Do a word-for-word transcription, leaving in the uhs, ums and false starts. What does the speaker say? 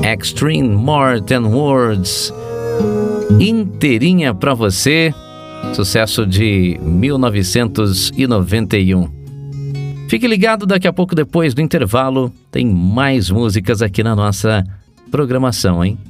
Extreme More Than Words, inteirinha pra você, sucesso de mil novecentos e noventa e um. Fique ligado, daqui a pouco, depois do intervalo, tem mais músicas aqui na nossa programação, hein?